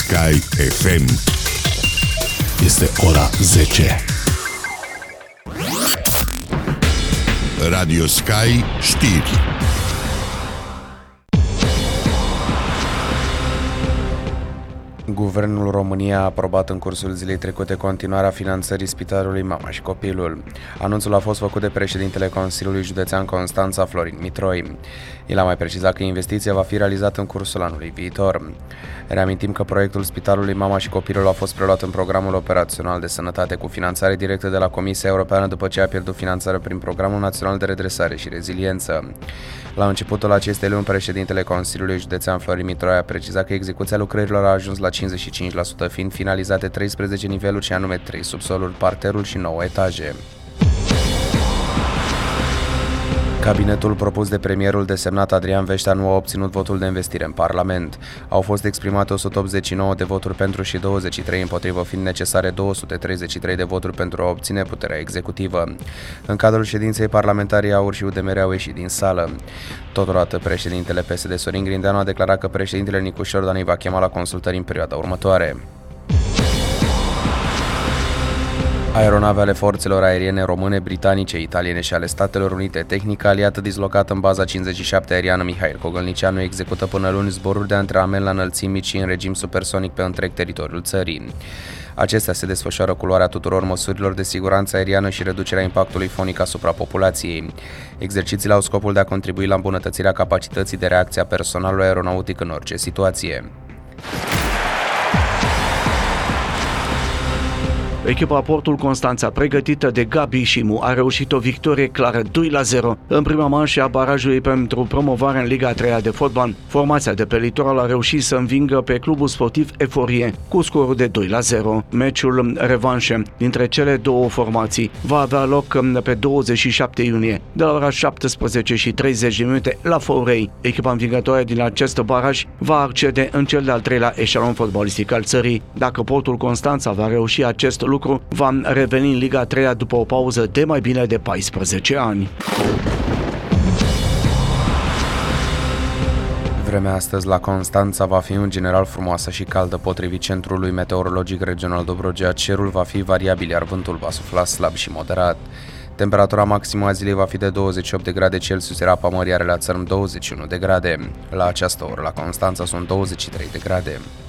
Sky FM. Este ora 10. Radio Sky știri. Guvernul României a aprobat în cursul zilei trecute continuarea finanțării Spitalului Mama și Copilul. Anunțul a fost făcut de președintele Consiliului Județean Constanța, Florin Mitroi. El a mai precizat că investiția va fi realizată în cursul anului viitor. Reamintim că proiectul Spitalului Mama și Copilul a fost preluat în programul operațional de sănătate cu finanțare directă de la Comisia Europeană după ce a pierdut finanțarea prin Programul Național de Redresare și Reziliență. La începutul acestei luni, președintele Consiliului Județean Florin Mitroi a precizat că execuția lucrărilor a ajuns la 55%, fiind finalizate 13 niveluri și anume 3 subsoluri, parterul și 9 etaje. Cabinetul propus de premierul desemnat Adrian Veștea nu a obținut votul de investire în Parlament. Au fost exprimate 189 de voturi pentru și 23 împotrivă, fiind necesare 233 de voturi pentru a obține puterea executivă. În cadrul ședinței parlamentare, AUR și UDMR au ieșit din sală. Totodată, președintele PSD Sorin Grindeanu a declarat că președintele Nicu Șordan îi va chema la consultări în perioada următoare. Aeronave ale forțelor aeriene române, britanice, italiene și ale Statelor Unite, tehnică aliată dislocată în baza 57 aeriană Mihail Cogălnicianu, execută până luni zboruri de antrenament la înălțimi mici și în regim supersonic pe întreg teritoriul țării. Acestea se desfășoară cu luarea tuturor măsurilor de siguranță aeriană și reducerea impactului fonic asupra populației. Exercițiile au scopul de a contribui la îmbunătățirea capacității de reacție a personalului aeronautic în orice situație. Echipa Portul Constanța, pregătită de Gabi Șimu, a reușit o victorie clară 2-0 în prima manșă a barajului pentru promovare în Liga 3 de fotbal. Formația de pe litoral a reușit să învingă pe clubul sportiv Eforie cu scorul de 2-0. Meciul revanșe dintre cele două formații va avea loc pe 27 iunie, de la ora 17:30 la Forei. Echipa învingătoare din acest baraj va accede în cel de-al treilea eșalon fotbalistic al țării. Dacă Portul Constanța va reuși acest lucru, va reveni în Liga 3 după o pauză de mai bine de 14 ani. Vremea astăzi la Constanța va fi în general frumoasă și caldă. Potrivit Centrului Meteorologic Regional Dobrogea, cerul va fi variabil, iar vântul va sufla slab și moderat. Temperatura maximă a zilei va fi de 28 de grade Celsius, iar apa mării are la țărm 21 de grade. La această oră la Constanța sunt 23 de grade.